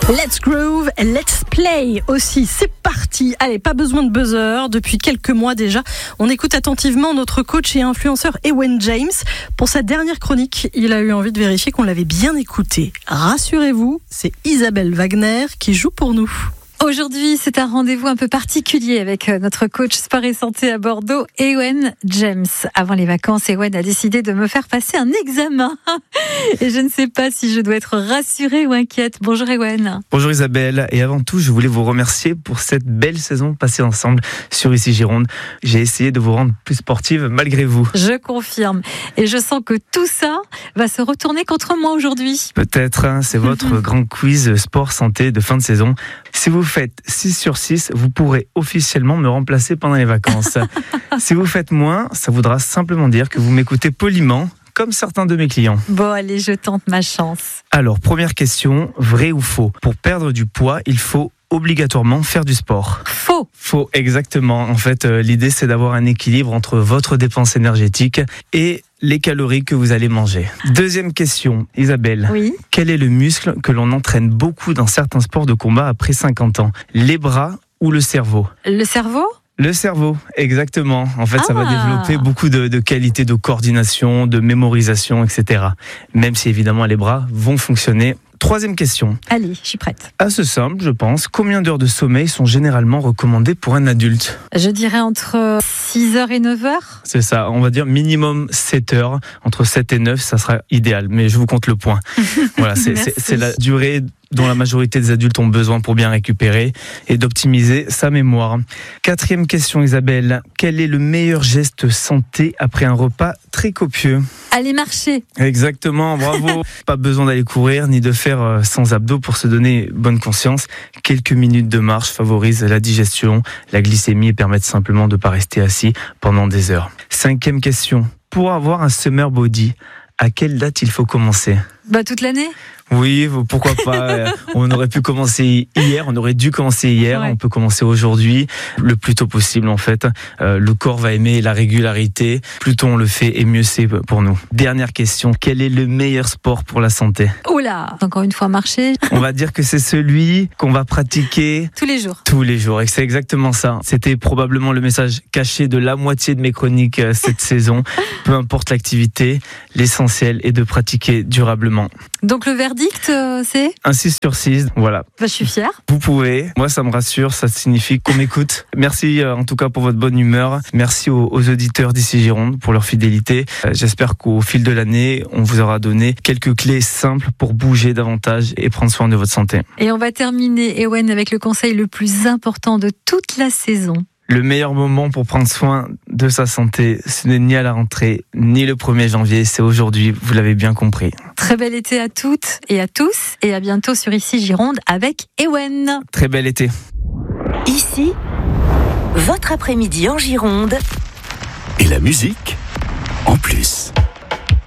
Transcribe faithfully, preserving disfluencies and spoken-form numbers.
Let's groove, let's play aussi, c'est parti. Allez, pas besoin de buzzer, depuis quelques mois déjà, on écoute attentivement notre coach et influenceur Ewen James. Pour sa dernière chronique, il a eu envie de vérifier qu'on l'avait bien écouté. Rassurez-vous, c'est Isabelle Wagner qui joue pour nous. Aujourd'hui, c'est un rendez-vous un peu particulier avec notre coach sport et santé à Bordeaux, Ewen James. Avant les vacances, Ewen a décidé de me faire passer un examen. Et je ne sais pas si je dois être rassurée ou inquiète. Bonjour Ewen. Bonjour Isabelle. Et avant tout, je voulais vous remercier pour cette belle saison passée ensemble sur Ici Gironde. J'ai essayé de vous rendre plus sportive malgré vous. Je confirme. Et je sens que tout ça va se retourner contre moi aujourd'hui. Peut-être, hein, c'est votre grand quiz sport-santé de fin de saison. Si vous faites six sur six, vous pourrez officiellement me remplacer pendant les vacances. Si vous faites moins, ça voudra simplement dire que vous m'écoutez poliment, comme certains de mes clients. Bon, allez, je tente ma chance. Alors, première question, vrai ou faux ? Pour perdre du poids, il faut obligatoirement faire du sport. Faux. Faux, exactement. En fait, euh, l'idée, c'est d'avoir un équilibre entre votre dépense énergétique et les calories que vous allez manger. Deuxième question, Isabelle. Oui. Quel est le muscle que l'on entraîne beaucoup dans certains sports de combat après cinquante ans ? Les bras ou le cerveau ? Le cerveau ? Le cerveau, exactement. En fait, ah. ça va développer beaucoup de, de qualités de coordination, de mémorisation, et cetera. Même si évidemment les bras vont fonctionner. Troisième question. Allez, je suis prête. Assez simple, je pense. Combien d'heures de sommeil sont généralement recommandées pour un adulte ? Je dirais entre six heures et neuf heures. C'est ça, on va dire minimum sept heures. Entre sept et neuf, ça sera idéal. Mais je vous compte le point. Voilà, c'est, c'est, c'est la durée dont la majorité des adultes ont besoin pour bien récupérer et d'optimiser sa mémoire. Quatrième question, Isabelle. Quel est le meilleur geste santé après un repas très copieux ? Aller marcher. Exactement, bravo. Pas besoin d'aller courir ni de faire sans abdos pour se donner bonne conscience. Quelques minutes de marche favorisent la digestion, la glycémie et permettent simplement de ne pas rester assis pendant des heures. Cinquième question. Pour avoir un summer body, à quelle date il faut commencer ? Bah toute l'année ? Oui, pourquoi pas. On aurait pu commencer hier, on aurait dû commencer hier, ouais. On peut commencer aujourd'hui, le plus tôt possible en fait. Euh, le corps va aimer la régularité, plus tôt on le fait et mieux c'est pour nous. Dernière question, quel est le meilleur sport pour la santé ? Oula, encore une fois marcher. On va dire que c'est celui qu'on va pratiquer tous les jours. Tous les jours, et c'est exactement ça. C'était probablement le message caché de la moitié de mes chroniques cette saison. Peu importe l'activité, l'essentiel est de pratiquer durablement. Donc le verdict, euh, c'est ? Un six sur six, voilà. Bah, je suis fière. Vous pouvez. Moi, ça me rassure, ça signifie qu'on m'écoute. Merci euh, en tout cas pour votre bonne humeur. Merci aux, aux auditeurs d'Ici Gironde pour leur fidélité. Euh, j'espère qu'au fil de l'année, on vous aura donné quelques clés simples pour bouger davantage et prendre soin de votre santé. Et on va terminer, Ewen, avec le conseil le plus important de toute la saison. Le meilleur moment pour prendre soin de sa santé, ce n'est ni à la rentrée, ni le premier janvier, c'est aujourd'hui, vous l'avez bien compris. Très bel été à toutes et à tous, et à bientôt sur Ici Gironde avec Ewen. Très bel été. Ici, votre après-midi en Gironde. Et la musique en plus.